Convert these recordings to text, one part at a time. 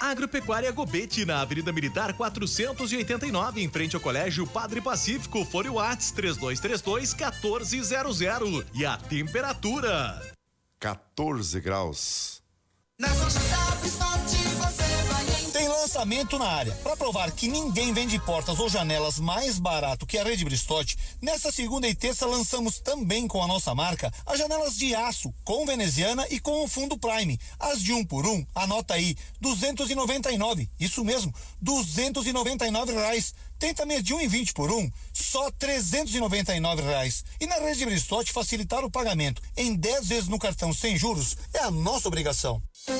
Agropecuária Gobete, na Avenida Militar 489, em frente ao Colégio Padre Pacífico. Fone Whats 3232-1400. E a temperatura? 14 graus. Tem lançamento na área. Para provar que ninguém vende portas ou janelas mais barato que a Rede Bristotti, nesta segunda e terça lançamos também com a nossa marca as janelas de aço com veneziana e com o fundo Prime. As de 1 por 1, anota aí, 299. Isso mesmo, R$299. Tem também de 1,20 por 1, só R$399. E na Rede Bristotti, facilitar o pagamento em 10 vezes no cartão sem juros é a nossa obrigação.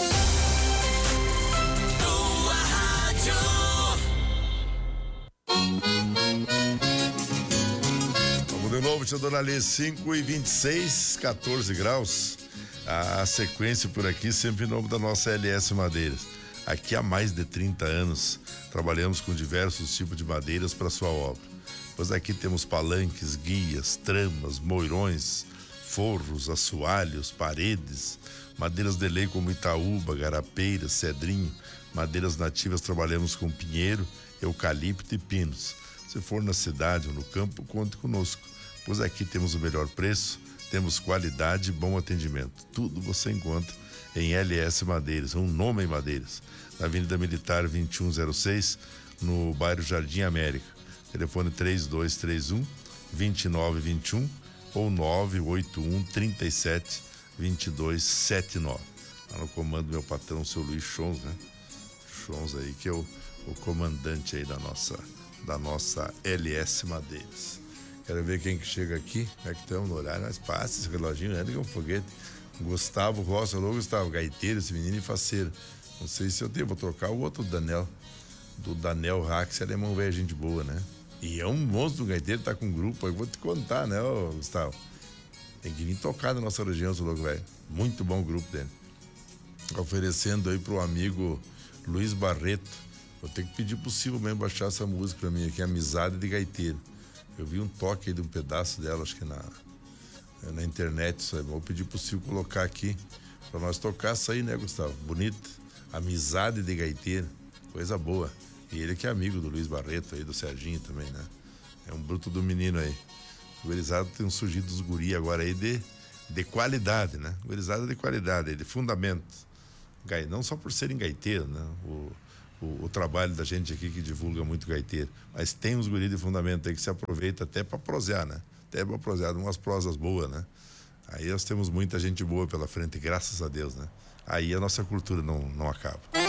Vamos de novo, tia Dona Lê, 5h26, 14 graus. A sequência por aqui, sempre em nome da nossa LS Madeiras. Aqui há mais de 30 anos, trabalhamos com diversos tipos de madeiras para sua obra. Pois aqui temos palanques, guias, tramas, moirões, forros, assoalhos, paredes, madeiras de lei como itaúba, garapeira, cedrinho. Madeiras nativas trabalhamos com pinheiro, eucalipto e pinos. Se for na cidade ou no campo, conte conosco, pois aqui temos o melhor preço, temos qualidade e bom atendimento. Tudo você encontra em LS Madeiras, um nome em madeiras, na Avenida Militar 2106, no bairro Jardim América. Telefone 3231-2921 ou 981-37-2279. Lá no comando meu patrão, seu Luiz Chons, né? Chons aí, que é o comandante aí da nossa LS Madeiras. Quero ver quem que chega aqui. Como é que estamos no horário? Mas passa esse reloginho, né? Que é um foguete. Gustavo Roça, alô Gustavo, gaiteiro, esse menino e faceiro. Não sei se eu tenho, vou trocar o outro do Daniel Rax, alemão velho, gente boa, né? E é um monstro do gaiteiro, tá com um grupo, eu vou te contar, né, Gustavo? Tem que vir tocar na nossa região, seu louco velho. Muito bom o grupo dele. Oferecendo aí pro amigo Luiz Barreto. Vou ter que pedir possível mesmo baixar essa música pra mim aqui, Amizade de Gaiteiro. Eu vi um toque aí de um pedaço dela, acho que na internet, isso aí. Vou pedir possível colocar aqui pra nós tocar isso aí, né, Gustavo? Bonito. Amizade de Gaiteiro. Coisa boa. E ele que é amigo do Luiz Barreto aí, do Serginho também, né? É um bruto do menino aí. O gurizado tem surgido dos guri agora aí de qualidade, né? O gurizado de qualidade, de fundamento. Não só por serem gaiteiros, né? O trabalho da gente aqui que divulga muito gaiteiro, mas tem uns guris de fundamento aí que se aproveita até pra prosear, né? Até pra prosear, umas prosas boas, né? Aí nós temos muita gente boa pela frente, graças a Deus, né? Aí a nossa cultura não acaba.